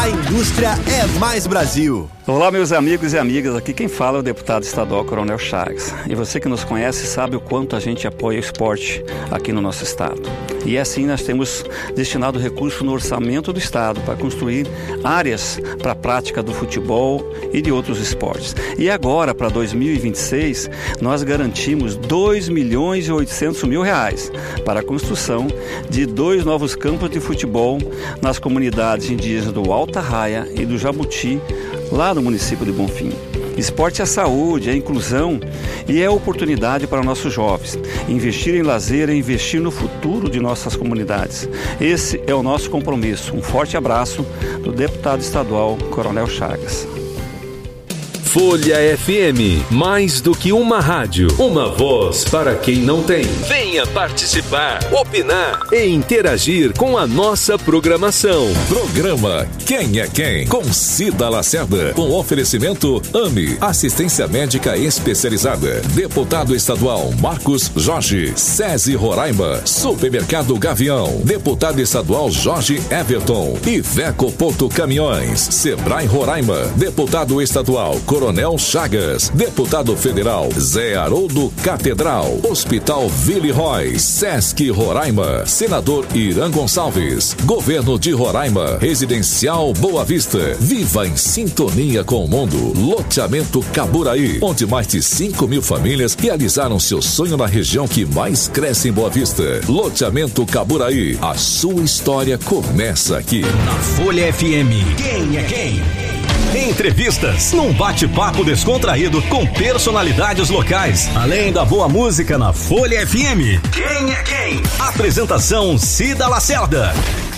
A indústria é mais Brasil. Olá, meus amigos e amigas, aqui quem fala é o deputado estadual Coronel Chagas. E você que nos conhece sabe o quanto a gente apoia o esporte aqui no nosso estado. E assim nós temos destinado recurso no orçamento do estado para construir áreas para a prática do futebol e de outros esportes. E agora, para 2026, nós garantimos R$2.800.000 para a construção de 2 novos campos de futebol nas comunidades indígenas do Alta Raia e do Jabuti, lá no município de Bonfim. Esporte é saúde, é inclusão e é oportunidade para nossos jovens. Investir em lazer é investir no futuro de nossas comunidades. Esse é o nosso compromisso. Um forte abraço do deputado estadual Coronel Chagas. Folha FM, mais do que uma rádio, uma voz para quem não tem. Venha participar, opinar e interagir com a nossa programação. Programa Quem é Quem? Com Cida Lacerda. Com oferecimento AME, Assistência Médica Especializada. Deputado Estadual Marcos Jorge. SESI Roraima. Supermercado Gavião. Deputado Estadual Jorge Everton. Iveco Porto Caminhões. Sebrae Roraima. Deputado Estadual Coronel Chagas, Deputado Federal Zé Haroldo Catedral, Hospital Villeroy, Sesc Roraima, Senador Irã Gonçalves, Governo de Roraima, Residencial Boa Vista, viva em sintonia com o mundo, Loteamento Caburaí, onde mais de 5.000 famílias realizaram seu sonho na região que mais cresce em Boa Vista. Loteamento Caburaí, a sua história começa aqui. Na Folha FM, quem é quem? Entrevistas, num bate-papo descontraído com personalidades locais. Além da boa música na Folha FM. Quem é quem? Apresentação Cida Lacerda.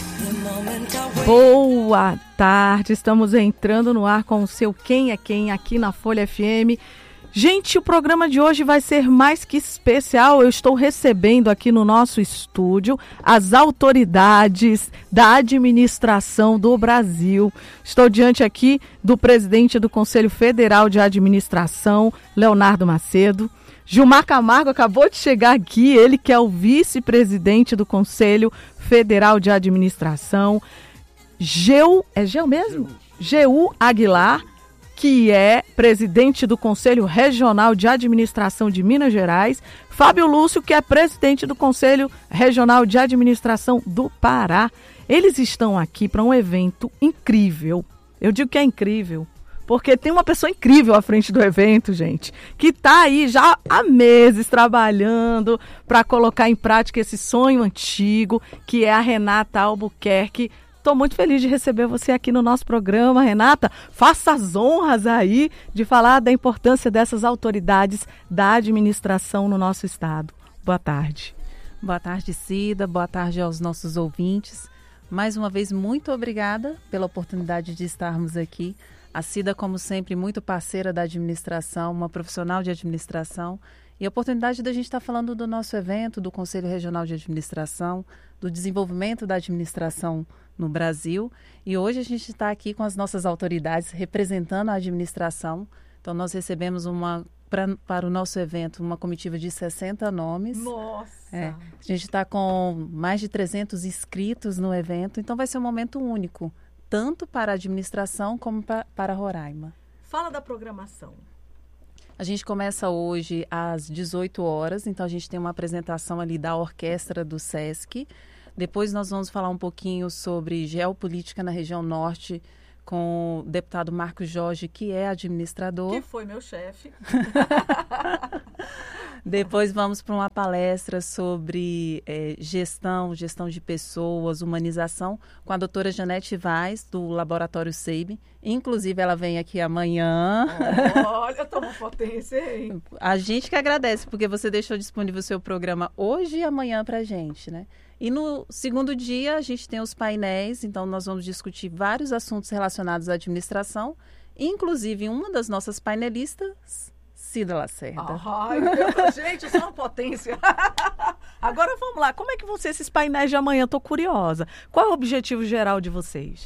Boa tarde, estamos entrando no ar com o seu Quem é Quem aqui na Folha FM. Gente, o programa de hoje vai ser mais que especial. Eu estou recebendo aqui no nosso estúdio as autoridades da administração do Brasil. Estou diante aqui do presidente do Conselho Federal de Administração, Leonardo Macedo. Gilmar Camargo acabou de chegar aqui, ele que é o vice-presidente do Conselho Federal de Administração. Geu Aguilar, que é presidente do Conselho Regional de Administração de Minas Gerais, Fábio Lúcio, que é presidente do Conselho Regional de Administração do Pará. Eles estão aqui para um evento incrível. Eu digo que é incrível, porque tem uma pessoa incrível à frente do evento, gente, que está aí já há meses trabalhando para colocar em prática esse sonho antigo, que é a Renata Albuquerque. Estou muito feliz de receber você aqui no nosso programa, Renata. Faça as honras aí de falar da importância dessas autoridades da administração no nosso estado. Boa tarde. Boa tarde, Cida. Boa tarde aos nossos ouvintes. Mais uma vez, muito obrigada pela oportunidade de estarmos aqui. A Cida, como sempre, muito parceira da administração, uma profissional de administração. E a oportunidade da gente estar falando do nosso evento, do Conselho Regional de Administração, do desenvolvimento da administração no Brasil. E hoje a gente está aqui com as nossas autoridades representando a administração. Então nós recebemos para o nosso evento uma comitiva de 60 nomes. Nossa! A gente está com mais de 300 inscritos no evento, então vai ser um momento único, tanto para a administração como para Roraima. Fala da programação. A gente começa hoje às 18 horas, então a gente tem uma apresentação ali da orquestra do Sesc. Depois nós vamos falar um pouquinho sobre geopolítica na região norte com o deputado Marcos Jorge, que é administrador. Que foi meu chefe. Depois vamos para uma palestra sobre gestão de pessoas, humanização, com a doutora Janete Vaz, do Laboratório SEIB. Inclusive, ela vem aqui amanhã. Olha, toma potência, hein? A gente que agradece, porque você deixou disponível o seu programa hoje e amanhã para a gente, né? E no segundo dia, a gente tem os painéis, então nós vamos discutir vários assuntos relacionados à administração, inclusive uma das nossas painelistas, Cida Lacerda. Ai, gente, eu sou uma potência. Agora vamos lá, como é que vão ser esses painéis de amanhã? Estou curiosa. Qual é o objetivo geral de vocês?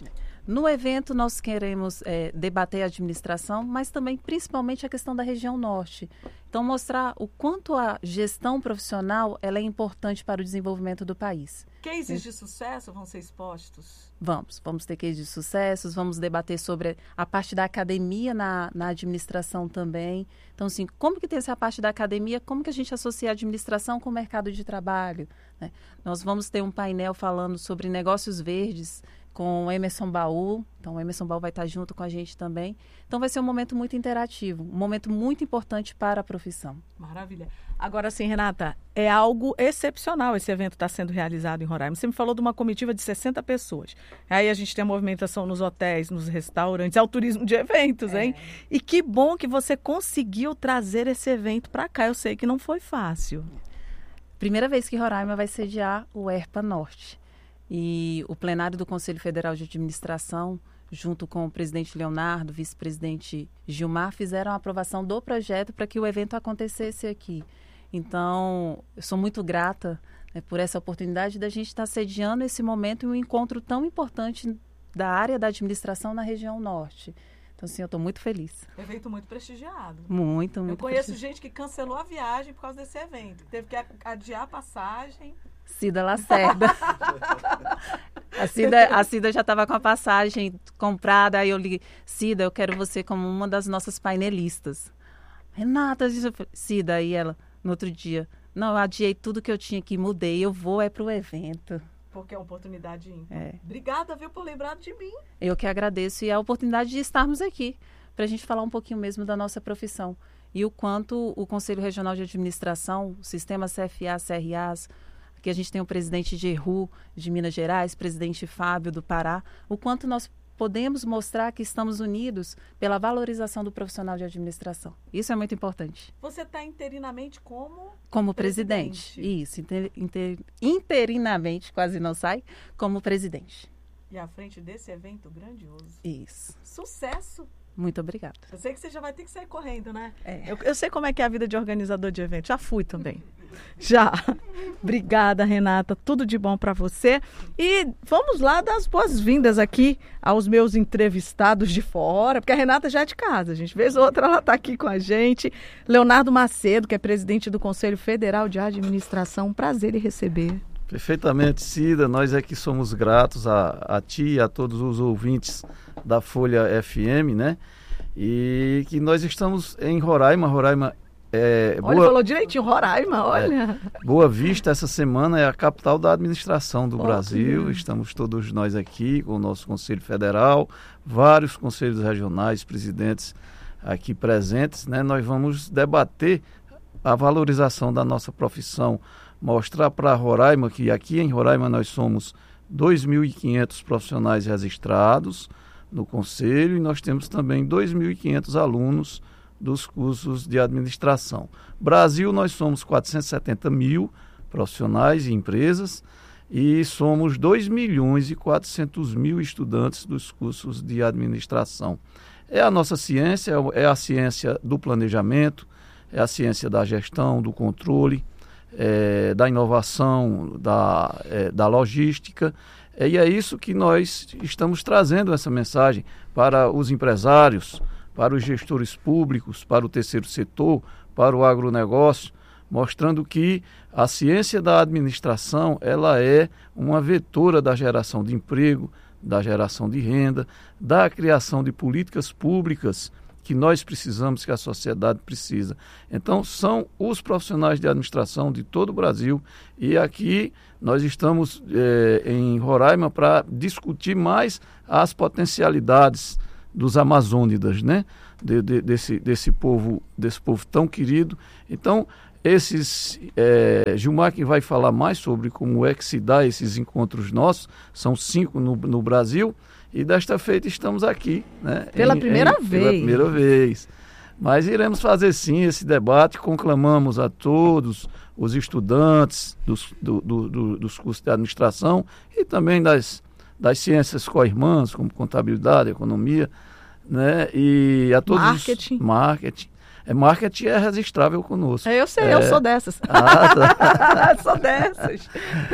No evento, nós queremos debater a administração, mas também, principalmente, a questão da região norte. Então, mostrar o quanto a gestão profissional ela é importante para o desenvolvimento do país. Cases de sucesso vão ser expostos? Vamos ter cases de sucessos, vamos debater sobre a parte da academia na administração também. Então, assim, como que tem essa parte da academia, como que a gente associa a administração com o mercado de trabalho, né? Nós vamos ter um painel falando sobre negócios verdes, com o Emerson Baú. Então, o Emerson Baú vai estar junto com a gente também. Então, vai ser um momento muito interativo, um momento muito importante para a profissão. Maravilha. Agora sim, Renata, é algo excepcional esse evento está sendo realizado em Roraima. Você me falou de uma comitiva de 60 pessoas. Aí a gente tem a movimentação nos hotéis, nos restaurantes, é o turismo de eventos, hein? E que bom que você conseguiu trazer esse evento para cá. Eu sei que não foi fácil. Primeira vez que Roraima vai sediar o ERPA Norte. E o plenário do Conselho Federal de Administração, junto com o presidente Leonardo, vice-presidente Gilmar, fizeram a aprovação do projeto para que o evento acontecesse aqui. Então, eu sou muito grata, né, por essa oportunidade da gente estar sediando esse momento e um encontro tão importante da área da administração na região norte. Então, assim, eu estou muito feliz. Evento muito prestigiado. Muito Eu conheço gente que cancelou a viagem por causa desse evento. Teve que adiar a passagem. Cida Lacerda. A Cida já estava com a passagem comprada, aí eu liguei, Cida, eu quero você como uma das nossas painelistas. Renata, Cida, aí ela, no outro dia, não, eu adiei tudo que eu tinha aqui, mudei, eu vou para o evento. Porque é uma oportunidade ímpar. Obrigada, viu, por lembrar de mim. Eu que agradeço, e a oportunidade de estarmos aqui, para a gente falar um pouquinho mesmo da nossa profissão. E o quanto o Conselho Regional de Administração, o sistema CFA, CRAs, que a gente tem o presidente Geru de Minas Gerais, presidente Fábio do Pará, o quanto nós podemos mostrar que estamos unidos pela valorização do profissional de administração. Isso é muito importante. Você está interinamente como presidente. Isso, interinamente, quase não sai, como presidente. E à frente desse evento grandioso. Isso. Sucesso! Muito obrigada. Eu sei que você já vai ter que sair correndo, né? Eu sei como é que é a vida de organizador de evento. Já fui também. Já. Obrigada, Renata. Tudo de bom para você. E vamos lá dar as boas-vindas aqui aos meus entrevistados de fora, porque a Renata já é de casa, gente. Vez ou outra ela está aqui com a gente. Leonardo Macedo, que é presidente do Conselho Federal de Administração. Um prazer em receber. Perfeitamente, Cida. Nós é que somos gratos a ti e a todos os ouvintes da Folha FM, né? E que nós estamos em Roraima. Roraima falou direitinho, Roraima, olha. Boa Vista, essa semana é a capital da administração do Brasil. Estamos todos nós aqui com o nosso Conselho Federal, vários conselhos regionais, presidentes aqui presentes, né? Nós vamos debater a valorização da nossa profissão, mostrar para Roraima que aqui em Roraima nós somos 2.500 profissionais registrados no Conselho e nós temos também 2.500 alunos dos cursos de administração. Brasil, nós somos 470 mil profissionais e empresas e somos 2.400.000 estudantes dos cursos de administração. É a nossa ciência, é a ciência do planejamento, é a ciência da gestão, do controle, da inovação, da logística, e é isso que nós estamos trazendo essa mensagem para os empresários, para os gestores públicos, para o terceiro setor, para o agronegócio, mostrando que a ciência da administração ela é uma vetora da geração de emprego, da geração de renda, da criação de políticas públicas que nós precisamos, que a sociedade precisa. Então, são os profissionais de administração de todo o Brasil e aqui nós estamos em Roraima para discutir mais as potencialidades dos amazônidas, né? Desse povo tão querido. Então, Gilmar que vai falar mais sobre como é que se dá esses encontros nossos, são 5 no Brasil, e desta feita estamos aqui, né? Pela primeira vez. Mas iremos fazer sim esse debate, conclamamos a todos os estudantes dos cursos de administração e também das ciências co-irmãs, como contabilidade, economia, né? E a todos marketing, Marketing é registrável conosco. Eu sei, eu sou dessas. Tá. Sou dessas.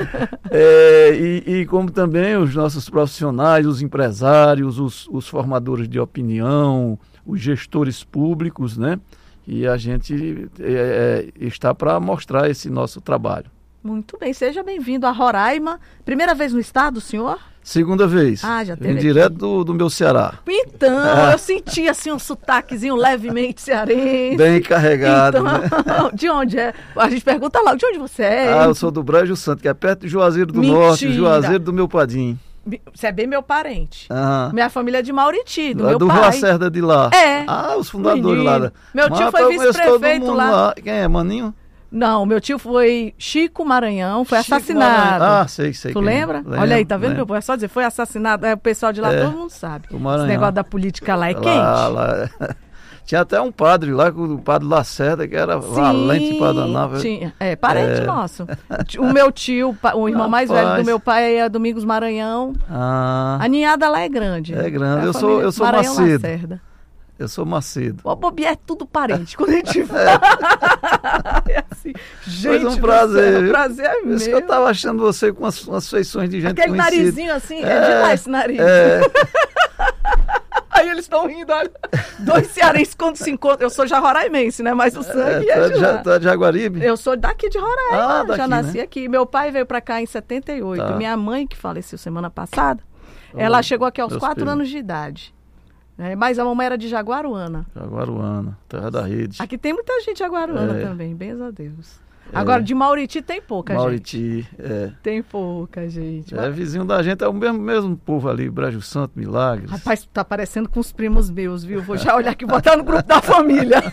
E como também os nossos profissionais, os empresários, os formadores de opinião, os gestores públicos, né? E a gente está para mostrar esse nosso trabalho. Muito bem, seja bem-vindo a Roraima. Primeira vez no estado, senhor? Segunda vez. Já teve aqui. Direto do meu Ceará. Então, eu senti assim um sotaquezinho levemente cearense. Bem carregado, então, né? De onde é? A gente pergunta logo, de onde você é? Eu sou do Brejo Santo, que é perto de Juazeiro do Mentira. Norte, Juazeiro do meu Padim. Você é bem meu parente. Aham. Minha família é de Mauriti, do meu do pai. Rua Cerda de lá. Os os fundadores lá. Meu tio foi vice-prefeito lá. Quem é, Maninho? Não, meu tio foi Chico Maranhão, foi Chico assassinado. Maranhão. Sei. Tu lembra? Lembro, olha aí, tá vendo, lembro. meu povo? É só dizer, foi assassinado. O pessoal de lá, todo mundo sabe. O Maranhão. Esse negócio da política lá é quente. Lá. Tinha até um padre lá, o padre Lacerda, que era valente para danar. Tinha. Parente nosso. O meu tio, o irmão mais velho do meu pai é Domingos Maranhão. A ninhada lá é grande. É grande. Eu sou Maranhão Macedo. Lacerda. Eu sou Macedo. O Bobi é tudo parente. Quando a gente fala. É assim. Gente, foi um prazer. Prazer é meu. Isso que eu tava achando você com umas feições de gente Aquele conhecida. narizinho assim, demais esse nariz. Aí eles estão rindo, olha. Dois cearenses quando se encontram. Eu sou já roraimense, né? Mas o sangue é de lá. Tu é de Jaguaribe? Eu sou daqui de Roraima. Daqui, já nasci, né? Aqui. Meu pai veio pra cá em 78. Tá. Minha mãe, que faleceu semana passada, ela chegou aqui aos 4 anos de idade. Mas a mamãe era de Jaguaruana. Jaguaruana, terra da rede. Aqui tem muita gente de Jaguaruana também, bens a Deus. Agora, de Mauriti tem pouca gente. Mauriti, Tem pouca gente. Vizinho da gente, é o mesmo povo ali, Brejo Santo, Milagres. Rapaz, tá parecendo com os primos meus, viu? Vou já olhar aqui e botar no grupo da família.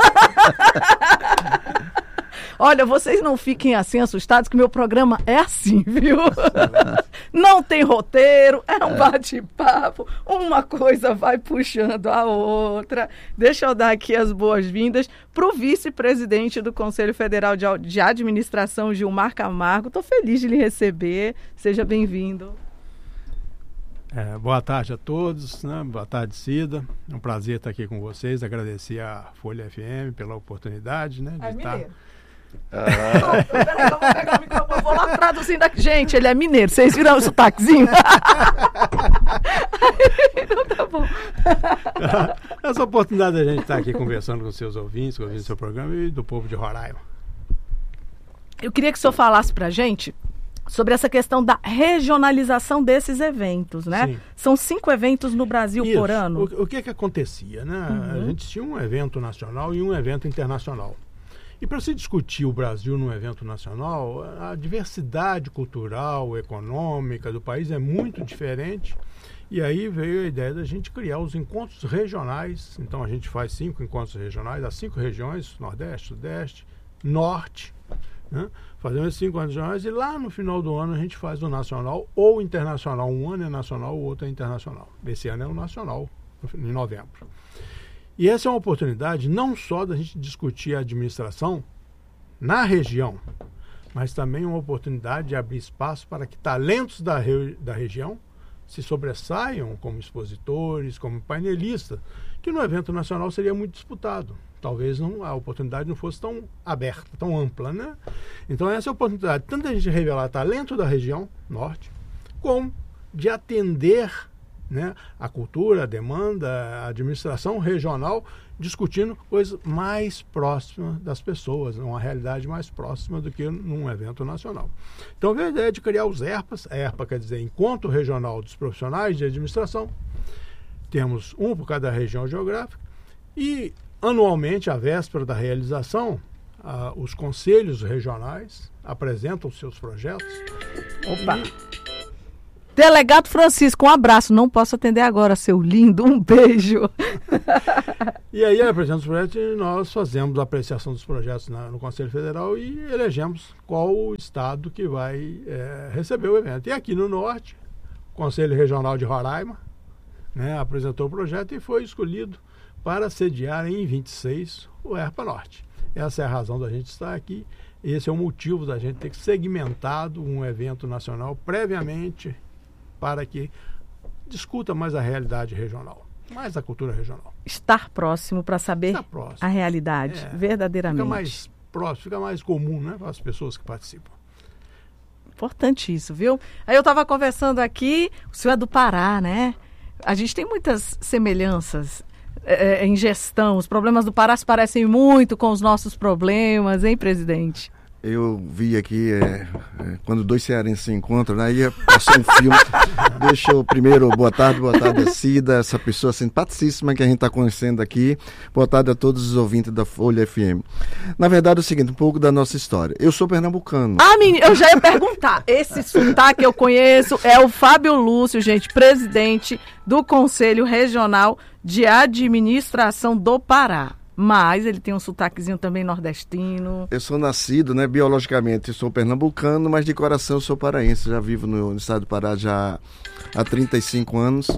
Olha, vocês não fiquem assim assustados que meu programa é assim, viu? Não tem roteiro, é um bate-papo, uma coisa vai puxando a outra. Deixa eu dar aqui as boas-vindas para o vice-presidente do Conselho Federal de Administração, Gilmar Camargo. Estou feliz de lhe receber, seja bem-vindo. Boa tarde a todos, né? Boa tarde, Cida. É um prazer estar aqui com vocês, agradecer a Folha FM pela oportunidade, né, de estar... Peraí, eu vou pegar o microfone, vou lá traduzindo aqui. Gente, ele é mineiro, vocês viram o sotaquezinho? Então tá bom. Essa oportunidade da gente estar aqui conversando com seus ouvintes, ouvindo seu programa e do povo de Roraima. Eu queria que o senhor falasse pra gente sobre essa questão da regionalização desses eventos, né? Sim. São 5 eventos no Brasil por ano. O que acontecia, né? A gente tinha um evento nacional e um evento internacional. E para se discutir o Brasil num evento nacional, a diversidade cultural, econômica do país é muito diferente. E aí veio a ideia da gente criar os encontros regionais. Então a gente faz 5 encontros regionais, as 5 regiões, Nordeste, Sudeste, Norte, né? Fazemos esses 5 encontros regionais e lá no final do ano a gente faz o nacional ou internacional. Um ano é nacional, o outro é internacional. Esse ano é o nacional, em novembro. E essa é uma oportunidade não só da gente discutir a administração na região, mas também uma oportunidade de abrir espaço para que talentos da região se sobressaiam como expositores, como painelistas, que no evento nacional seria muito disputado. Talvez a oportunidade não fosse tão aberta, tão ampla, né? Então essa é a oportunidade tanto da gente revelar talento da região norte, como de atender, né, a cultura, a demanda, a administração regional, discutindo coisas mais próximas das pessoas, uma realidade mais próxima do que num evento nacional. Então veio a ideia de criar os ERPAs. A ERPA quer dizer Encontro Regional dos Profissionais de Administração. Temos um por cada região geográfica e anualmente, à véspera da realização, os conselhos regionais apresentam seus projetos. Opa! Delegado Francisco, um abraço. Não posso atender agora, seu lindo. Um beijo. E aí ele apresenta os projetos e nós fazemos a apreciação dos projetos no Conselho Federal e elegemos qual o estado que vai receber o evento. E aqui no Norte, o Conselho Regional de Roraima, né, apresentou o projeto e foi escolhido para sediar em 26 o ERPA Norte. Essa é a razão da gente estar aqui. Esse é o motivo da gente ter segmentado um evento nacional previamente para que discuta mais a realidade regional. mais a cultura regional. Estar próximo para saber a realidade, verdadeiramente. Fica mais próximo, fica mais comum, né, para as pessoas que participam. Importante isso, viu? Aí eu estava conversando aqui, o senhor é do Pará, né? A gente tem muitas semelhanças em gestão. Os problemas do Pará se parecem muito com os nossos problemas, hein, presidente? Eu vi aqui, quando dois cearenses se encontram, né, aí passou um filme. Deixa eu primeiro, boa tarde a Cida, essa pessoa simpaticíssima que a gente está conhecendo aqui. Boa tarde a todos os ouvintes da Folha FM. Na verdade é o seguinte, um pouco da nossa história. Eu sou pernambucano. Eu já ia perguntar. Esse sotaque eu conheço, é o Fábio Lúcio, gente, presidente do Conselho Regional de Administração do Pará. Mas ele tem um sotaquezinho também nordestino. Eu sou nascido, né, biologicamente, eu sou pernambucano, mas de coração eu sou paraense. Já vivo no estado do Pará já há 35 anos.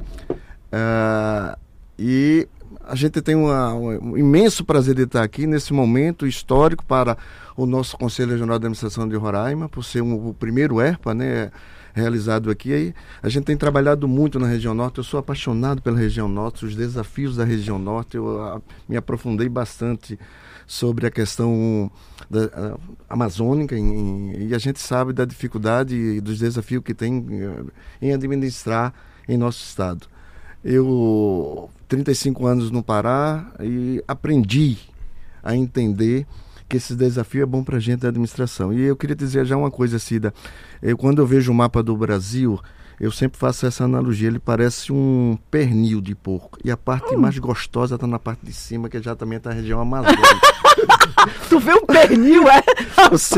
E a gente tem um imenso prazer de estar aqui nesse momento histórico para o nosso Conselho Regional de Administração de Roraima, por ser o primeiro ERPA, né, realizado aqui. Aí a gente tem trabalhado muito na região norte. Eu sou apaixonado pela região norte, os desafios da região norte. Eu me aprofundei bastante sobre a questão amazônica e a gente sabe da dificuldade e dos desafios que tem em administrar em nosso estado. Eu 35 anos no Pará e aprendi a entender que esse desafio é bom para a gente da administração. E eu queria dizer já uma coisa, Cida. Quando eu vejo o mapa do Brasil, eu sempre faço essa analogia. Ele parece um pernil de porco. E a parte mais gostosa está na parte de cima, que já também está na região amazônica. Tu vê um pernil, Você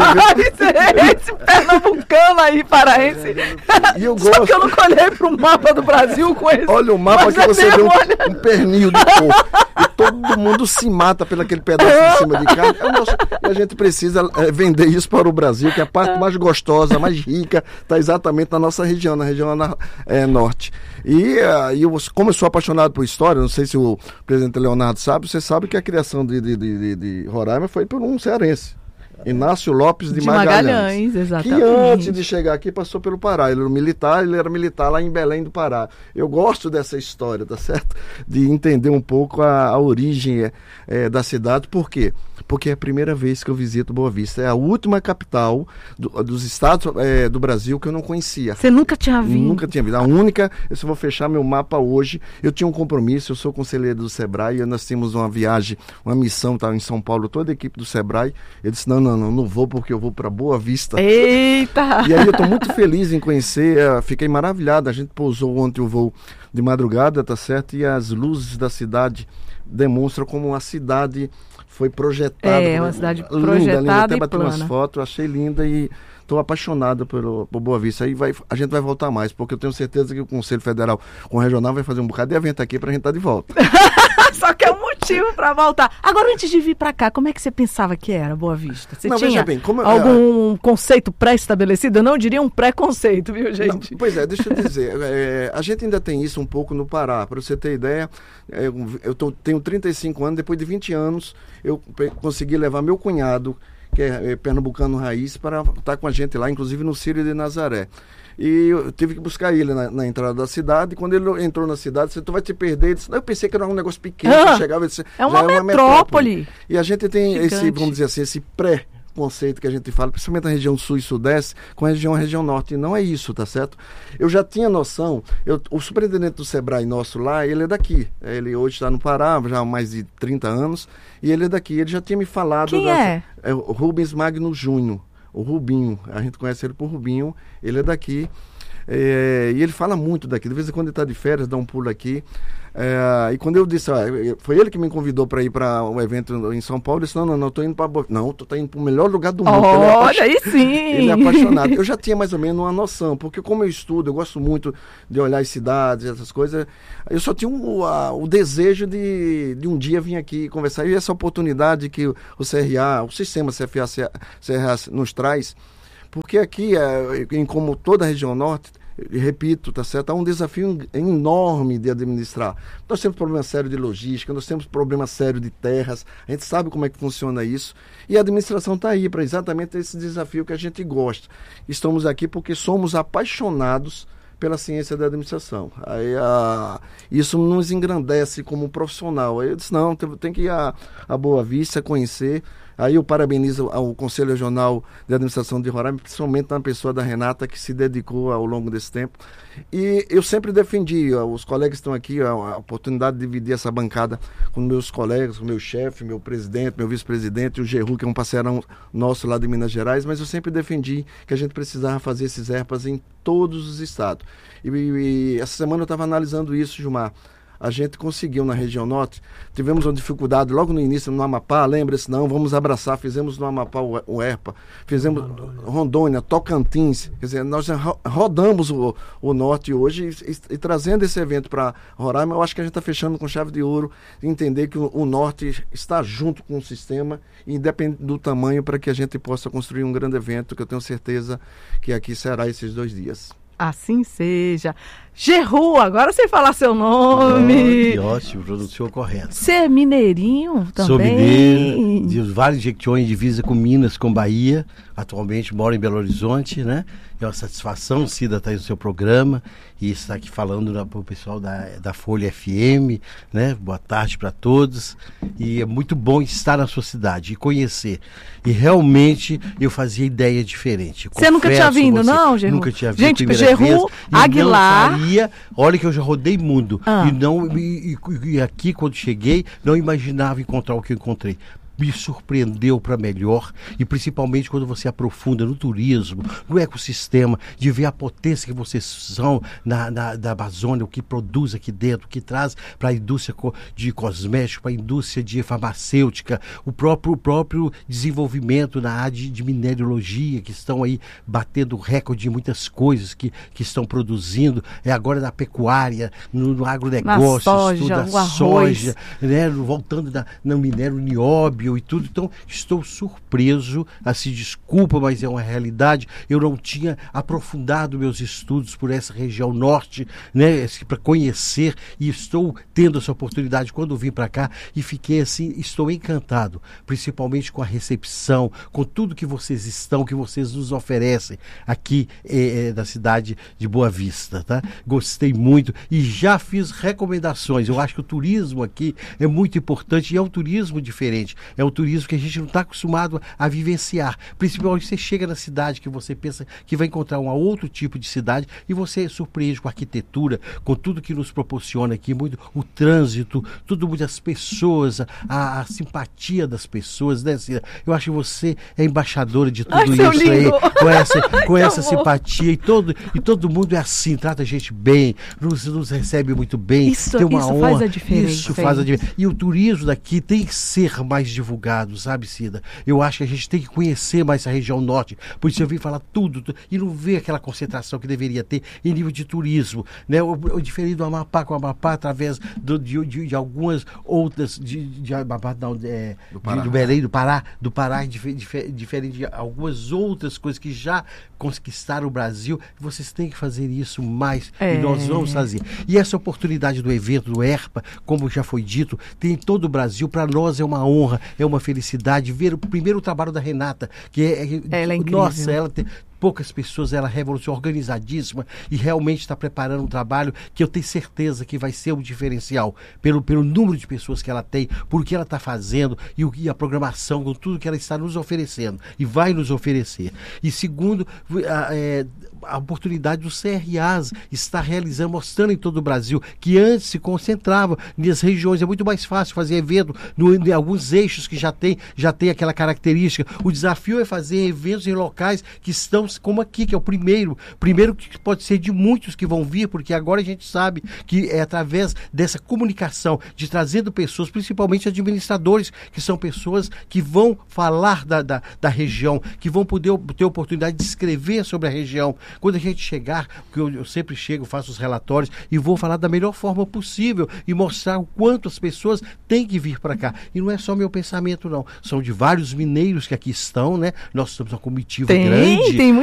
esse pernambucano aí, paraense. E eu gosto. Só que eu nunca olhei para o mapa do Brasil com esse. Olha o mapa que você vê um pernil de porco. E todo mundo se mata pelo aquele pedaço de cima de carne. E a gente precisa vender isso para o Brasil, que a parte mais gostosa, mais rica, está exatamente na nossa região, na região norte. E como eu sou apaixonado por história, não sei se o presidente Leonardo sabe, você sabe que a criação de Roraima foi por um cearense. Inácio Lopes de Magalhães, exatamente. Que antes de chegar aqui passou pelo Pará. Ele era militar lá em Belém do Pará. Eu gosto dessa história, tá certo? De entender um pouco a origem da cidade. Por quê? Porque é a primeira vez que eu visito Boa Vista. É a última capital dos estados do Brasil que eu não conhecia. Você nunca tinha vindo? Nunca tinha vindo. A única, eu só vou fechar meu mapa hoje. Eu tinha um compromisso, eu sou conselheiro do Sebrae, e nós tínhamos uma viagem, uma missão, estava em São Paulo, toda a equipe do Sebrae. Eu disse, não vou porque eu vou para Boa Vista. Eita! E aí eu estou muito feliz em conhecer, fiquei maravilhado. A gente pousou ontem o voo de madrugada, tá certo? E as luzes da cidade demonstram como a cidade foi projetada. É uma cidade projetada linda. Até e bati plana. umas fotos, achei linda e estou apaixonado por Boa Vista. Aí a gente vai voltar mais, porque eu tenho certeza que o Conselho Federal com o Regional vai fazer um bocado de evento aqui para a gente estar de volta. Só que é um motivo para voltar. Agora, antes de vir para cá, como é que você pensava que era Boa Vista? Você tinha algum conceito pré-estabelecido? Eu não diria um preconceito, viu, gente? Não, pois é, deixa eu dizer. A gente ainda tem isso um pouco no Pará. Para você ter ideia, tenho 35 anos, depois de 20 anos, eu consegui levar meu cunhado, que é pernambucano raiz, para estar com a gente lá, inclusive no Círio de Nazaré. E eu tive que buscar ele na entrada da cidade. E quando ele entrou na cidade, tu vai te perder. Ele disse, eu pensei que era um negócio pequeno. Chegava, disse, é uma metrópole. E a gente tem esse, vamos dizer assim, esse pré-conceito que a gente fala, principalmente na região sul e sudeste, com a região norte. E não é isso, tá certo? Eu já tinha noção. O superintendente do Sebrae nosso lá, ele é daqui. Ele hoje está no Pará, já há mais de 30 anos. E ele é daqui. Ele já tinha me falado. Quem é? É o Rubens Magno Júnior. O Rubinho, a gente conhece ele por Rubinho, ele é daqui, e ele fala muito daqui, de vez em quando ele está de férias, dá um pulo aqui, e quando eu disse, foi ele que me convidou para ir para um evento em São Paulo, eu disse, não, estou indo para... Não, tu tá indo para o melhor lugar do mundo. Olha, aí sim! Ele é apaixonado. Eu já tinha mais ou menos uma noção, porque como eu estudo, eu gosto muito de olhar as cidades, essas coisas, eu só tinha o desejo de um dia vir aqui conversar, e essa oportunidade que o CRA, o sistema CRA nos traz, porque aqui, como toda a região norte, repito, tá certo? Há um desafio enorme de administrar. Nós temos problema sério de logística, nós temos problema sério de terras, a gente sabe como é que funciona isso, e a administração está aí para exatamente esse desafio que a gente gosta. Estamos aqui porque somos apaixonados pela ciência da administração. Aí isso nos engrandece como profissional. Aí eu disse, não, tem que ir a Boa Vista, conhecer. Aí eu parabenizo ao Conselho Regional de Administração de Roraima, principalmente na pessoa da Renata, que se dedicou ao longo desse tempo. E eu sempre defendi, os colegas estão aqui, a oportunidade de dividir essa bancada com meus colegas, com meu chefe, meu presidente, meu vice-presidente, o Geru, que é um parceirão nosso lá de Minas Gerais, mas eu sempre defendi que a gente precisava fazer esses ERPAs em todos os estados. E essa semana eu estava analisando isso, Gilmar. A gente conseguiu na região norte, tivemos uma dificuldade logo no início no Amapá, lembra-se, não, vamos abraçar, fizemos no Amapá o ERPA, fizemos Rondônia, Tocantins, quer dizer, nós rodamos o norte hoje e trazendo esse evento para Roraima, eu acho que a gente está fechando com chave de ouro, entender que o norte está junto com o sistema, independente do tamanho, para que a gente possa construir um grande evento, que eu tenho certeza que aqui será esses 2 dias. Assim seja. Geru, agora sem falar seu nome. Que ótimo, pronunciou correto. Você é mineirinho também? Sou mineiro, de Vale de Jequitinhonha, divisa com Minas, com Bahia. Atualmente moro em Belo Horizonte, né? É uma satisfação, Cida, estar aí no seu programa e estar aqui falando para o pessoal da Folha FM, né? Boa tarde para todos. E é muito bom estar na sua cidade e conhecer. E realmente eu fazia ideia diferente. Você nunca tinha vindo, não, Geru? Nunca tinha vindo. Gente, Geru, Aguilar. Olha que eu já rodei mundo. E aqui, quando cheguei, não imaginava encontrar o que eu encontrei. Me surpreendeu para melhor, e principalmente quando você aprofunda no turismo, no ecossistema, de ver a potência que vocês são da Amazônia, o que produz aqui dentro, o que traz para a indústria de cosméticos, para a indústria de farmacêutica, o próprio desenvolvimento na área de mineralogia, que estão aí batendo recorde em muitas coisas que estão produzindo, agora na pecuária, no agronegócio, na soja, né, voltando no minério nióbio e tudo. Então estou surpreso, assim, desculpa, mas é uma realidade. Eu não tinha aprofundado meus estudos por essa região norte, né, para conhecer, e estou tendo essa oportunidade quando vim para cá e fiquei assim, estou encantado, principalmente com a recepção, com tudo que vocês que vocês nos oferecem aqui na cidade de Boa Vista, tá? Gostei muito e já fiz recomendações. Eu acho que o turismo aqui é muito importante e é um turismo diferente. É um turismo que a gente não está acostumado a vivenciar. Principalmente você chega na cidade que você pensa que vai encontrar um outro tipo de cidade e você surpreende com a arquitetura, com tudo que nos proporciona aqui, muito o trânsito, tudo, muitas pessoas, a simpatia das pessoas, né, Cida? Eu acho que você é embaixadora de tudo isso aí, com essa simpatia, e todo mundo é assim, trata a gente bem, nos recebe muito bem, tem uma honra. Faz a diferença. Isso faz a diferença. E o turismo daqui tem que ser mais divulgado, sabe, Cida? Eu acho que a gente tem que conhecer mais essa região norte, por isso eu vim falar tudo e não ver aquela concentração que deveria ter em nível de turismo, né? O diferente do Amapá, com o Amapá, através de algumas outras, de Amapá, não, do Belém, do Pará, diferente de algumas outras coisas que já conquistaram o Brasil. Vocês têm que fazer isso mais, e nós vamos fazer. E essa oportunidade do evento, do ERPA, como já foi dito, tem em todo o Brasil. Para nós é uma honra, é uma felicidade ver o primeiro trabalho da Renata, que ela é incrível. Nossa, ela tem poucas pessoas, ela é revolucionária, organizadíssima, e realmente está preparando um trabalho que eu tenho certeza que vai ser um diferencial, pelo número de pessoas que ela tem, por o que ela está fazendo e a programação, com tudo que ela está nos oferecendo e vai nos oferecer. E segundo, a oportunidade do CRAs está realizando, mostrando em todo o Brasil, que antes se concentrava nas regiões, é muito mais fácil fazer evento em alguns eixos que já tem aquela característica. O desafio é fazer eventos em locais que estão como aqui, que é o primeiro que pode ser de muitos que vão vir, porque agora a gente sabe que é através dessa comunicação, de trazendo pessoas, principalmente administradores, que são pessoas que vão falar da região, que vão poder ter a oportunidade de escrever sobre a região. Quando a gente chegar, porque eu sempre chego, faço os relatórios e vou falar da melhor forma possível e mostrar o quanto as pessoas têm que vir para cá. E não é só meu pensamento, não. São de vários mineiros que aqui estão, né? Nós somos uma comitiva grande. Tem